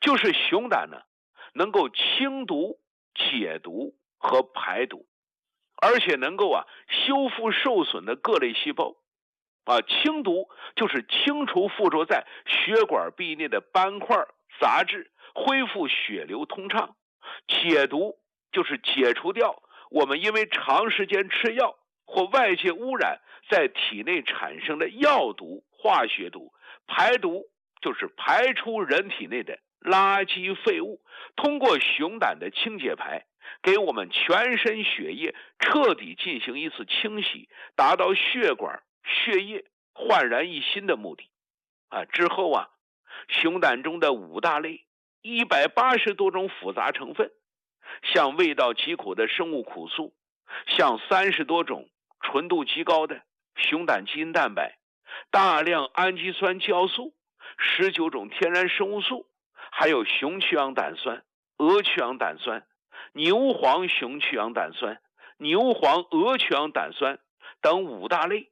就是熊胆呢能够清毒、解毒和排毒，而且能够修复受损的各类细胞。清毒就是清除附着在血管壁内的斑块、杂质，恢复血流通畅。解毒就是解除掉我们因为长时间吃药或外界污染在体内产生的药毒、化学毒。排毒就是排出人体内的垃圾废物，通过熊胆的清解排，给我们全身血液彻底进行一次清洗，达到血管、血液焕然一新的目的。之后熊胆中的5大类180多种复杂成分，像味道极苦的生物苦素，像30多种纯度极高的熊胆基因蛋白，大量氨基酸酵素，19种天然生物素，还有熊去氧胆酸、鹅去氧胆酸、牛黄熊去氧胆酸、牛黄鹅去氧胆酸等5大类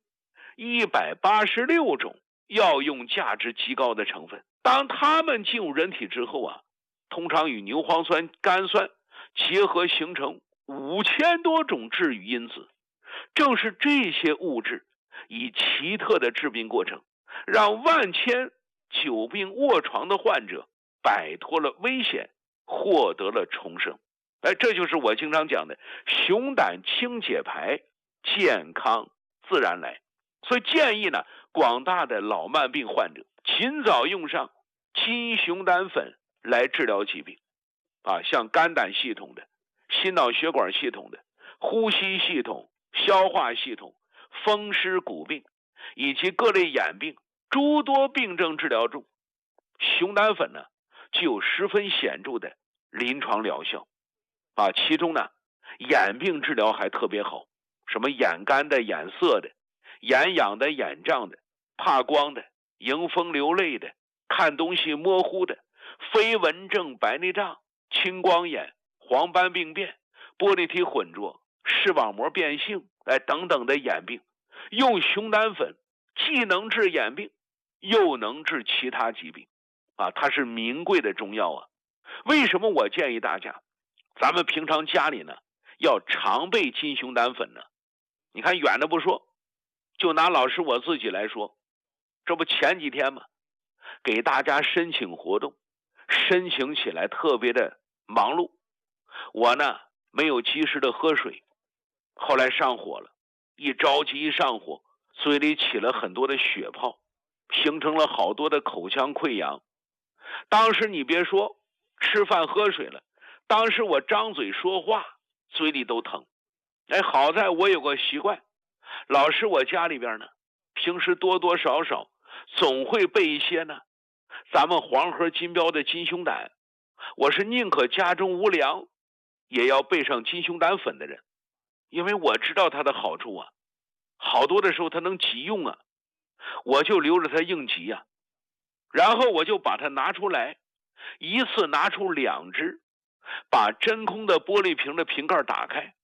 186种药用价值极高的成分。当它们进入人体之后通常与牛磺酸苷酸结合，形成5000多种治愈因子。正是这些物质以奇特的治病过程，让万千久病卧床的患者摆脱了危险，获得了重生。这就是我经常讲的熊胆清解排，健康自然来。所以建议呢，广大的老慢病患者尽早用上金熊胆粉来治疗疾病。像肝胆系统的、心脑血管系统的、呼吸系统、消化系统、风湿骨病以及各类眼病诸多病症治疗中，熊胆粉呢具有十分显著的临床疗效。其中呢，眼病治疗还特别好，什么眼干的、眼涩的、眼痒的、眼胀的、怕光的、迎风流泪的、看东西模糊的、飞蚊症、白内障、青光眼、黄斑病变、玻璃体混浊、视网膜变性等等的眼病，用熊胆粉既能治眼病，又能治其他疾病。它是名贵的中药为什么我建议大家咱们平常家里呢要常备金熊胆粉呢？你看远的不说，就拿老师我自己来说，这不前几天嘛，给大家申请活动，申请起来特别的忙碌，我呢没有及时的喝水，后来上火了，一着急一上火，嘴里起了很多的血泡，形成了好多的口腔溃疡。当时你别说吃饭喝水了，当时我张嘴说话嘴里都疼。好在我有个习惯，老师我家里边呢平时多多少少总会备一些呢咱们黄河金标的金熊胆，我是宁可家中无粮也要备上金熊胆粉的人，因为我知道它的好处好多的时候它能急用我就留着它应急然后我就把它拿出来，一次拿出2支，把真空的玻璃瓶的瓶盖打开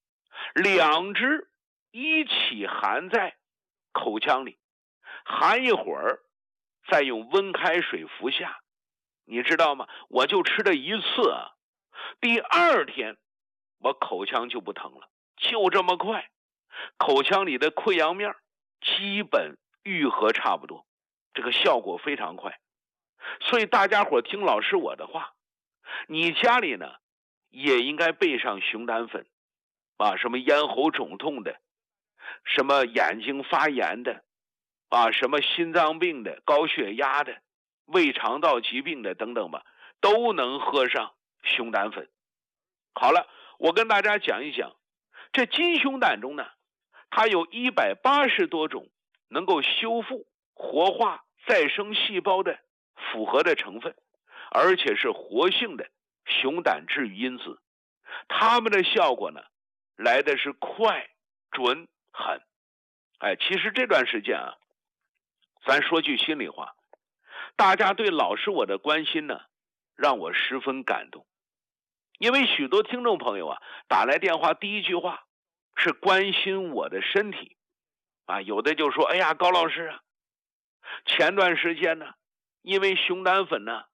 ，2支一起含在口腔里，含一会儿再用温开水服下。你知道吗？我就吃了一次第2天我口腔就不疼了，就这么快，口腔里的溃疡面基本愈合差不多，这个效果非常快。所以大家伙听老师我的话，你家里呢也应该备上熊胆粉什么咽喉肿痛的，什么眼睛发炎的什么心脏病的、高血压的、胃肠道疾病的等等吧，都能喝上熊胆粉。好了，我跟大家讲一讲这金熊胆中呢，它有180多种能够修复、活化、再生细胞的复合的成分，而且是活性的熊胆治愈因子。它们的效果呢来的是快、准、狠。其实这段时间咱说句心里话，大家对老师我的关心呢让我十分感动。因为许多听众朋友打来电话第一句话是关心我的身体有的就说，哎呀高老师前段时间呢因为熊胆粉呢